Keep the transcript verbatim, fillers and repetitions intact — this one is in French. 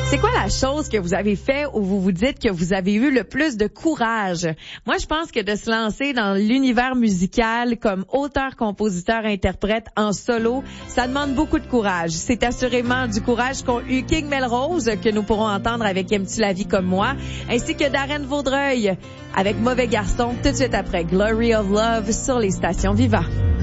C'est quoi la chose que vous avez fait où vous vous dites que vous avez eu le plus de courage? Moi, je pense que de se lancer dans l'univers musical comme auteur, compositeur, interprète en solo, ça demande beaucoup de courage. C'est assurément du courage qu'ont eu King Melrose, que nous pourrons entendre avec Aimes-tu la vie comme moi, ainsi que Darren Vaudreuil avec Mauvais garçon, tout de suite après Glory of Love sur les stations Viva.